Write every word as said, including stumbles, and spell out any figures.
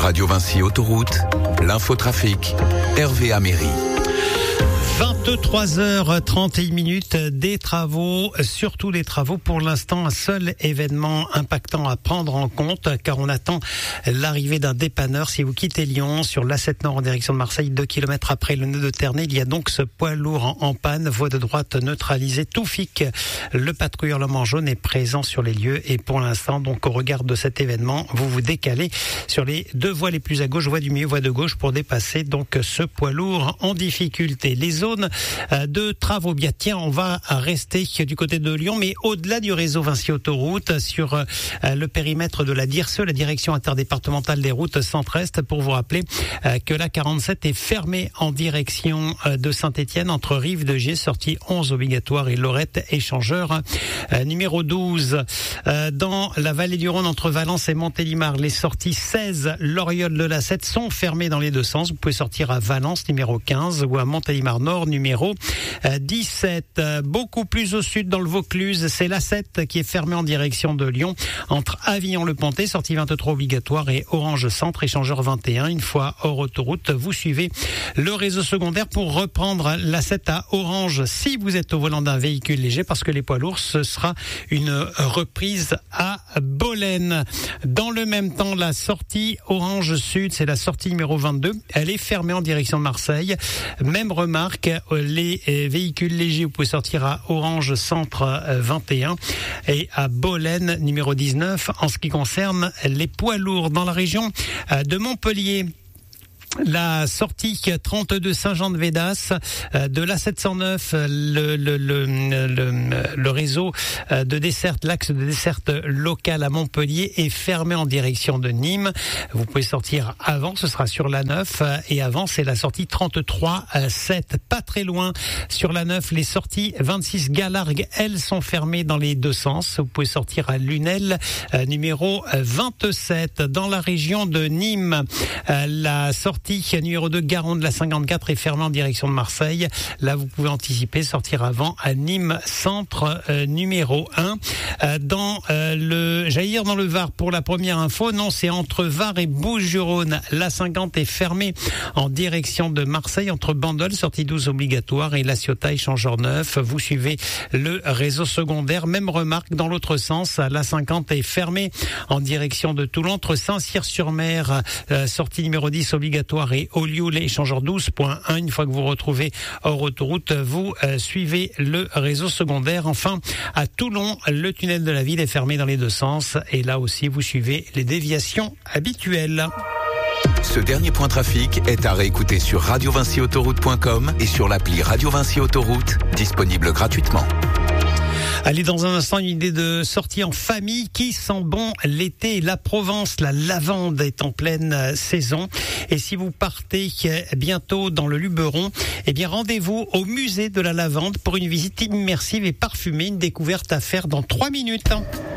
Radio Vinci Autoroute, l'infotrafic, Hervé Améry. vingt-trois heures trente et une minutes, des travaux, surtout des travaux. Pour l'instant, un seul événement impactant à prendre en compte, car on attend l'arrivée d'un dépanneur. Si vous quittez Lyon sur l'A sept Nord en direction de Marseille, deux kilomètres après le nœud de Ternay, il y a donc ce poids lourd en, en panne, voie de droite neutralisée. Toufik, le patrouilleur Le Mans Jaune, est présent sur les lieux et pour l'instant, donc au regard de cet événement, vous vous décalez sur les deux voies les plus à gauche, voie du milieu, voie de gauche, pour dépasser donc ce poids lourd en difficulté. Les zones de travaux, bien tiens, on va rester du côté de Lyon, mais au-delà du réseau Vinci Autoroute, sur le périmètre de la D I R S E, la direction interdépartementale des routes centre-est, pour vous rappeler que la quarante-sept est fermée en direction de Saint-Étienne entre Rive de Gier, sortie onze obligatoire, et Lorette, échangeur numéro douze. Dans la vallée du Rhône, entre Valence et Montélimar, les sorties seize, Loriol de la sept sont fermées dans les deux sens. Vous pouvez sortir à Valence, numéro quinze, ou à Montélimar Nord, numéro dix-sept. Beaucoup plus au sud, dans le Vaucluse, c'est l'A sept qui est fermée en direction de Lyon, entre Avignon-le-Pontet, sortie vingt-trois obligatoire, et Orange Centre, échangeur vingt et un. Une fois hors autoroute, vous suivez le réseau secondaire pour reprendre l'A sept à Orange si vous êtes au volant d'un véhicule léger, parce que les poids lourds, ce sera une reprise à Bolène. Dans le même temps, la sortie Orange Sud, c'est la sortie numéro vingt-deux, elle est fermée en direction de Marseille. Même remarque, les véhicules légers, vous pouvez sortir à Orange Centre vingt et un et à Bolène numéro dix-neuf. En ce qui concerne les poids lourds dans la région de Montpellier, la sortie trente-deux Saint-Jean-de-Védas de l'A sept cent neuf, le, le, le, le, le réseau de desserte, l'axe de desserte locale à Montpellier est fermé en direction de Nîmes. Vous pouvez sortir avant, ce sera sur la neuf, et avant c'est la sortie trente-trois sept. Pas très loin sur la neuf, les sorties vingt-six Galargues, elles sont fermées dans les deux sens. Vous pouvez sortir à Lunel, numéro vingt-sept. Dans la région de Nîmes, la sortie numéro deux Garonne de la cinquante-quatre est fermée en direction de Marseille. Là, vous pouvez anticiper, sortir avant à Nîmes Centre euh, numéro un. Euh, dans euh, le, j'allais dire dans le Var pour la première info. Non, c'est entre Var et Bouches-du-Rhône. La cinquante est fermée en direction de Marseille entre Bandol, sortie douze obligatoire, et La Ciotat, échangeur neuf. Vous suivez le réseau secondaire. Même remarque dans l'autre sens. La cinquante est fermée en direction de Toulon entre Saint-Cyr-sur-Mer, euh, sortie numéro dix obligatoire, et Olioul, échangeur douze point un. Une fois que vous retrouvez hors autoroute, vous euh, suivez le réseau secondaire. Enfin, à Toulon, le tunnel de la ville est fermé dans les deux sens, et là aussi vous suivez les déviations habituelles. Ce dernier point trafic est à réécouter sur radio vinci autoroute point com et sur l'appli Radio Vinci Autoroute, disponible gratuitement. Allez, dans un instant, une idée de sortie en famille qui sent bon l'été. La Provence, la lavande est en pleine saison. Et si vous partez bientôt dans le Luberon, eh bien, rendez-vous au musée de la lavande pour une visite immersive et parfumée. Une découverte à faire dans trois minutes.